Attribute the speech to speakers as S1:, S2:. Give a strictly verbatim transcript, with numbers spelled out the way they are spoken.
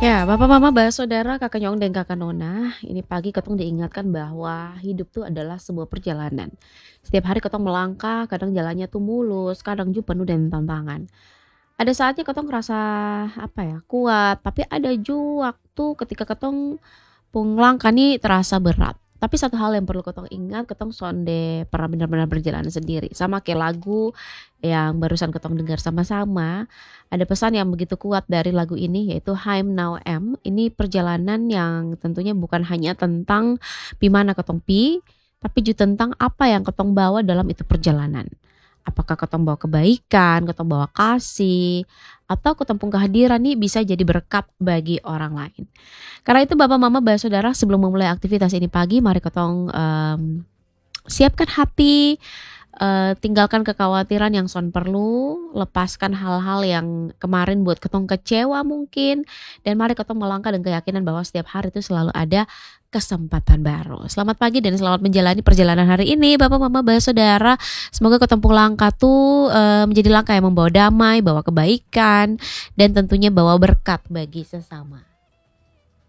S1: Ya, Papa, Mama, Bah, Saudara, Kakak Nyong, dan Kakak Nona, ini pagi ketong diingatkan bahwa hidup tuh adalah sebuah perjalanan. Setiap hari ketong melangkah, kadang jalannya tuh mulus, kadang juga penuh dengan tantangan. Ada saatnya ketong ngerasa apa ya, kuat, tapi ada juga waktu ketika ketong pung langkah nih terasa berat. Tapi satu hal yang perlu ketong ingat, ketong sonde pernah benar-benar berjalan sendiri. Sama kayak lagu yang barusan ketong dengar sama-sama. Ada pesan yang begitu kuat dari lagu ini yaitu I'm Now Am. Ini perjalanan yang tentunya bukan hanya tentang pimana ketong pi, tapi juga tentang apa yang ketong bawa dalam itu perjalanan. Apakah ketong bawa kebaikan, ketong bawa kasih, atau ketemu kehadiran nih bisa jadi berkat bagi orang lain. Karena itu Bapak Mama Bah Saudara, sebelum memulai aktivitas ini pagi, mari ketong em, siapkan hati, eh, tinggalkan kekhawatiran yang son perlu, lepaskan hal-hal yang kemarin buat ketong kecewa mungkin, dan mari ketong melangkah dengan keyakinan bahwa setiap hari itu selalu ada kesempatan baru. Selamat pagi dan selamat menjalani perjalanan hari ini Bapak Mama Bah Saudara. Semoga ketemu langkah tuh eh, menjadi langkah yang membawa damai, bawa kebaikan, dan tentunya bawa berkat bagi sesama.